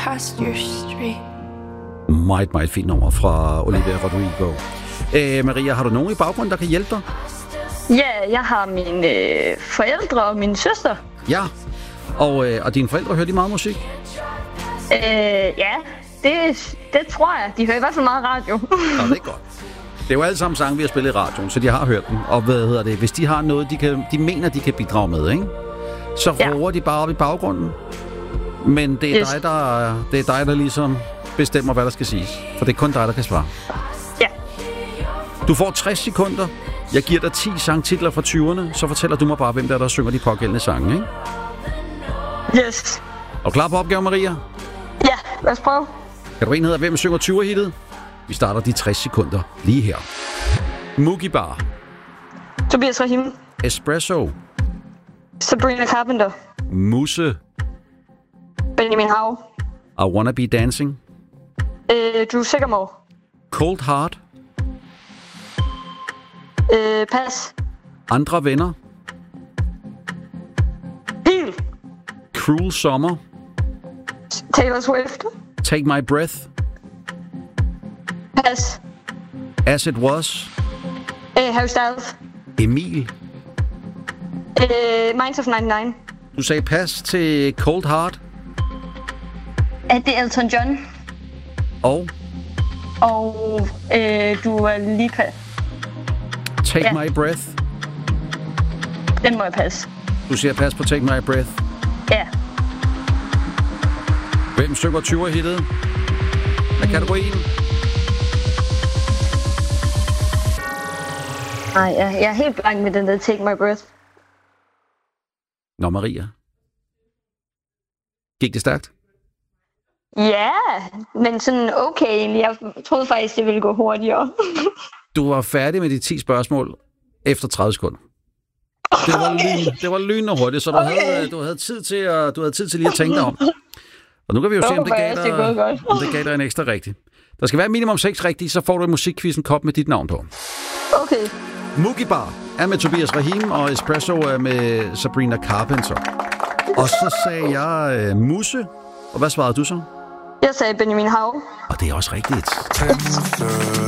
across your street. Meget, meget fint nummer fra Olivia Rodrigo. Maria, har du nogen i baggrunden, der kan hjælpe dig? Ja, jeg har mine forældre og min søster. Ja, og dine forældre, hører de meget musik? Ja, det tror jeg. De hører i hvert fald meget radio. Nå, det er godt. Det er jo alle sammen sange, vi har spillet i radioen, så de har hørt dem. Og hvis de har noget, de mener, de kan bidrage med, ikke? Så råber de bare op i baggrunden. Men det er dig, der ligesom bestemmer, hvad der skal siges. For det er kun dig, der kan svare. Ja. Du får 60 sekunder. Jeg giver dig 10 sangtitler fra 20'erne, så fortæller du mig bare, hvem der synger de pågældende sange, ikke? Yes. Og klar på opgaven, Maria? Ja, lad os prøve. Katarina hedder, hvem synger 20'er-hittet? Vi starter de 60 sekunder lige her. Mookie Bar. Tobias Rahim. Espresso. Sabrina Carpenter. Musse. Benjamin Hav. I Wanna Be Dancing. Drew Sigamore. Cold Heart. Pas. Andre venner. Pil. Cruel Summer. Taylor Swift. Take My Breath. Pas. As It Was. Harry Styles. Emil. Minds of 99. Du sagde pas til Cold Heart. Det er Elton John. Og Dua Lipa. Take My Breath. Den må jeg passe. Du siger pas på Take My Breath. Ja. Hvem synger 20'er-hittet? Hvad er kategorien? Nej, jeg er helt blank med den der Take My Breath. Nå, Maria. Gik det stærkt? Ja, men sådan okay egentlig. Jeg troede faktisk, det ville gå hurtigere. Du var færdig med de 10 spørgsmål efter 30 sekunder. Det var lynende hurtigt, så du havde tid til lige at tænke dig om. Og nu kan vi jo se, om det gav dig en ekstra rigtig. Der skal være minimum 6 rigtige, så får du en musikquizzen kop med dit navn på. Okay. Mookie Bar er med Tobias Rahim, og Espresso er med Sabrina Carpenter. Og så sagde jeg Musse. Og hvad svarede du så? Jeg sagde Benjamin Hav. Og det er også rigtigt.